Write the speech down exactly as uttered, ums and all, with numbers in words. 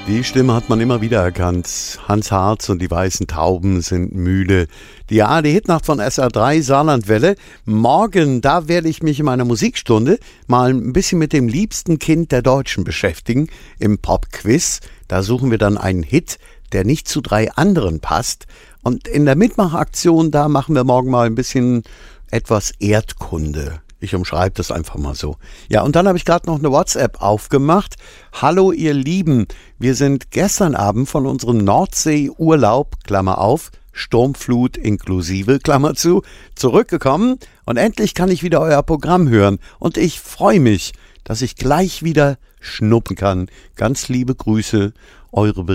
Die Stimme hat man immer wieder erkannt. Hans Harz und die weißen Tauben sind müde. Die A R D-Hitnacht von S R drei Saarlandwelle. Morgen, da werde ich mich in meiner Musikstunde mal ein bisschen mit dem liebsten Kind der Deutschen beschäftigen. Im Pop-Quiz. Da suchen wir dann einen Hit, der nicht zu drei anderen passt. Und in der Mitmachaktion, da machen wir morgen mal ein bisschen etwas Erdkunde. Ich umschreibe das einfach mal so. Ja, und dann habe ich gerade noch eine WhatsApp aufgemacht. Hallo ihr Lieben, wir sind gestern Abend von unserem Nordsee-Urlaub, Klammer auf, Sturmflut inklusive, Klammer zu, zurückgekommen und endlich kann ich wieder euer Programm hören. Und ich freue mich, dass ich gleich wieder schnuppen kann. Ganz liebe Grüße, eure